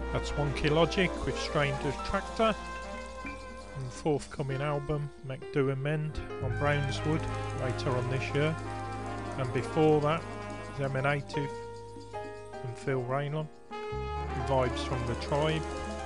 That's Wonky Logic with Stranger's Tractor. And forthcoming album, Make Do and Mend on Brownswood later on this year. And before that, Zeminative and Phil Raylon. Vibes from the Tribe.